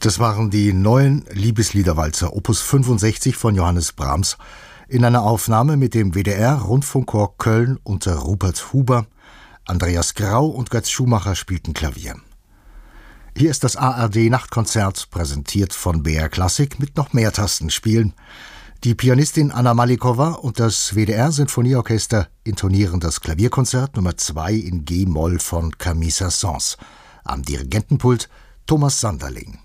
Das waren die neuen Liebesliederwalzer Opus 65 von Johannes Brahms in einer Aufnahme mit dem WDR-Rundfunkchor Köln unter Rupert Huber. Andreas Grau und Götz Schumacher spielten Klavier. Hier ist das ARD-Nachtkonzert, präsentiert von BR Klassik mit noch mehr Tastenspielen. Die Pianistin Anna Malikowa und das WDR-Sinfonieorchester intonieren das Klavierkonzert Nummer 2 in G-Moll von Camille Saint-Saëns. Am Dirigentenpult Thomas Sanderling.